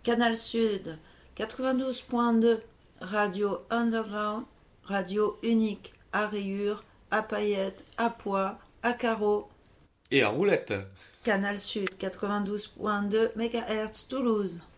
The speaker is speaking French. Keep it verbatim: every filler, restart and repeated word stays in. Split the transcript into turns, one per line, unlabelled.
Canal Sud quatre-vingt-douze point deux, Radio Underground, radio unique à rayures, à paillettes, à pois, à carreaux.
Et à roulettes.
Canal Sud quatre-vingt-douze point deux mégahertz Toulouse.